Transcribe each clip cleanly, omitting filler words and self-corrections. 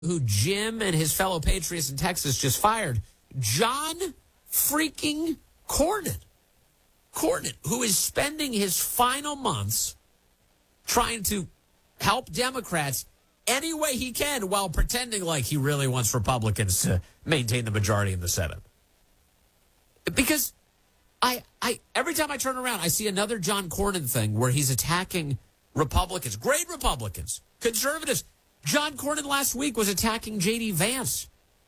who Jim and his fellow patriots in Texas just fired, John freaking Cornyn. Cornyn, who is spending his final months trying to help Democrats any way he can while pretending like he really wants Republicans to maintain the majority in the Senate. Because I every time I turn around, I see another John Cornyn thing where he's attacking Republicans, great Republicans, conservatives. John Cornyn last week was attacking J.D. Vance.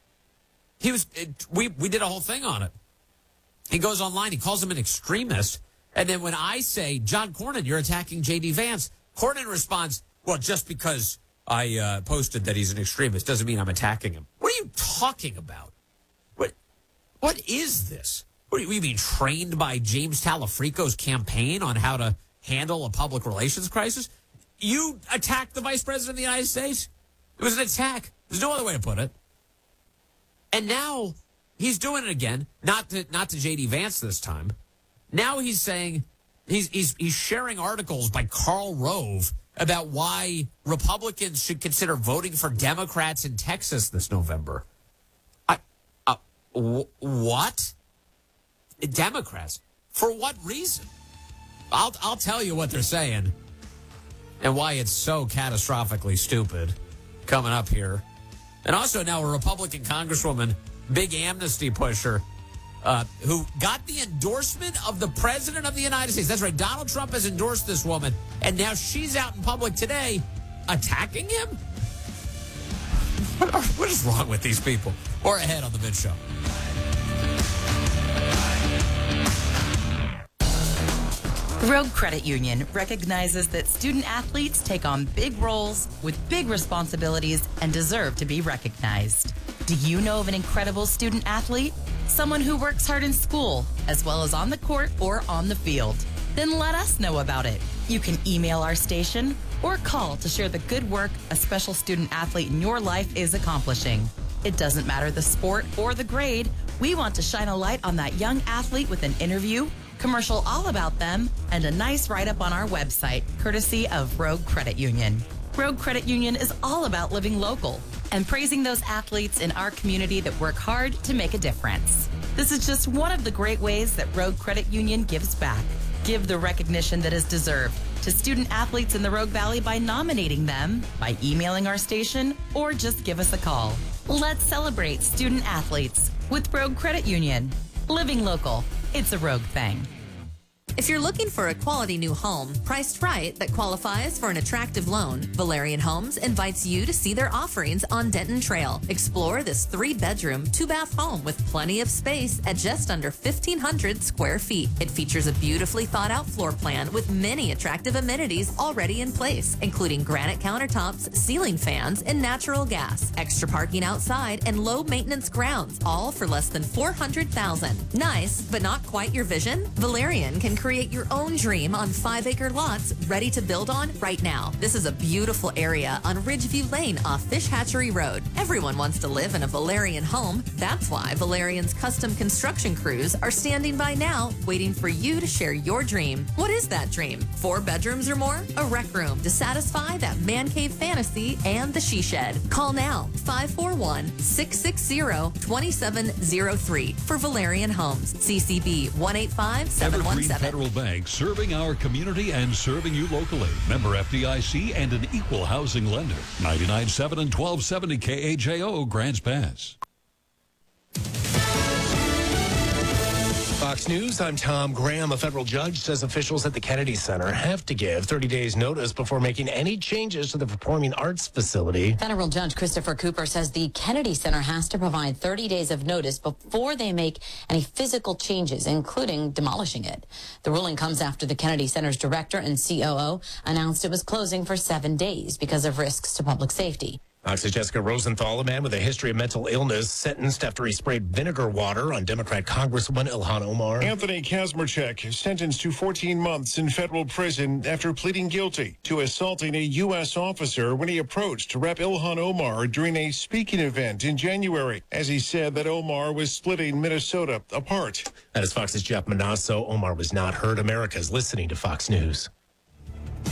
We did a whole thing on it. He goes online, he calls him an extremist, and then when I say, John Cornyn, you're attacking J.D. Vance, Cornyn responds, well, just because I posted that he's an extremist doesn't mean I'm attacking him. What are you talking about? What is this? What do you mean, trained by James Talafrico's campaign on how to handle a public relations crisis? You attacked the Vice President of the United States? It was an attack. There's no other way to put it. And now he's doing it again, not to J.D. Vance this time. Now he's saying he's sharing articles by Karl Rove about why Republicans should consider voting for Democrats in Texas this November. What? Democrats? For what reason? I'll tell you what they're saying and why it's so catastrophically stupid coming up here. And also now a Republican congresswoman, big amnesty pusher, who got the endorsement of the President of the United States. That's right. Donald Trump has endorsed this woman, and now she's out in public today attacking him? What is wrong with these people? Or ahead on the Mid Show. Rogue Credit Union recognizes that student athletes take on big roles with big responsibilities and deserve to be recognized. Do you know of an incredible student athlete? Someone who works hard in school, as well as on the court or on the field? Then let us know about it. You can email our station or call to share the good work a special student athlete in your life is accomplishing. It doesn't matter the sport or the grade. We want to shine a light on that young athlete with an interview, commercial all about them, and a nice write-up on our website, courtesy of Rogue Credit Union. Rogue Credit Union is all about living local and praising those athletes in our community that work hard to make a difference. This is just one of the great ways that Rogue Credit Union gives back. Give the recognition that is deserved to student athletes in the Rogue Valley by nominating them, by emailing our station, or just give us a call. Let's celebrate student athletes with Rogue Credit Union. Living local, it's a Rogue thing. If you're looking for a quality new home, priced right, that qualifies for an attractive loan, Valerian Homes invites you to see their offerings on Denton Trail. Explore this 3-bedroom, 2-bath home with plenty of space at just under 1,500 square feet. It features a beautifully thought out floor plan with many attractive amenities already in place, including granite countertops, ceiling fans, and natural gas, extra parking outside, and low maintenance grounds, all for less than $400,000. Nice, but not quite your vision? Valerian can create your own dream on 5-acre lots ready to build on right now. This is a beautiful area on Ridgeview Lane off Fish Hatchery Road. Everyone wants to live in a Valerian home. That's why Valerian's custom construction crews are standing by now, waiting for you to share your dream. What is that dream? 4 bedrooms or more? A rec room to satisfy that man cave fantasy and the she shed. Call now, 541-660-2703 for Valerian Homes. CCB 185-717. Federal Bank, serving our community and serving you locally. Member FDIC and an equal housing lender. 99.7 and 1270 KHAO Grants Pass. Fox News, I'm Tom Graham. A federal judge says officials at the Kennedy Center have to give 30 days notice before making any changes to the performing arts facility. Federal Judge Christopher Cooper says the Kennedy Center has to provide 30 days of notice before they make any physical changes, including demolishing it. The ruling comes after the Kennedy Center's director and COO announced it was closing for 7 days because of risks to public safety. Fox's Jessica Rosenthal, a man with a history of mental illness, sentenced after he sprayed vinegar water on Democrat Congresswoman Ilhan Omar. Anthony Kazmarchuk sentenced to 14 months in federal prison after pleading guilty to assaulting a U.S. officer when he approached Rep. Ilhan Omar during a speaking event in January, as he said that Omar was splitting Minnesota apart. That is Fox's Jeff Manasso. Omar was not heard. America's listening to Fox News.